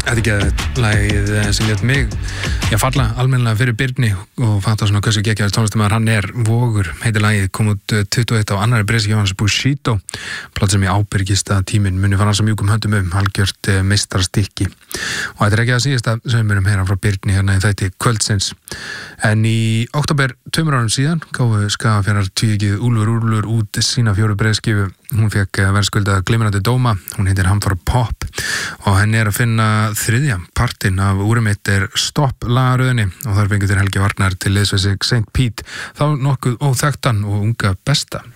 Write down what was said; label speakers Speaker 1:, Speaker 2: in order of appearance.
Speaker 1: Þetta ekki lagið sem lét mig falla almennilega fyrir Birni og fatta svona hversu geggjaður tónlistarmaður hann er. Vogur heitir lagið, kom út 21 á annarri breyski hjá hans Bushido, plata sem ég ábyrgist að tíminn muni fara hans á mjúkum höndum algjört meistarastykki. Og þetta er ekki að síðasta sem við munum heyra frá Birni hérna í þætti kvöldsins. En í október 2 árum síðan gáfu Skagafjarðar tvíegið Úlfur út sína 4. breiðskífu. Hún fekk verðskuldað glimrandi dóma, hún heitir Hamfara Pop og henni er að finna 3. partinn af Úrið mitt er Stopp lagaröðinni og þar fengur þér Helgi Varnar til liðs við sig St. Pete, þá nokkuð óþekktan og unga besta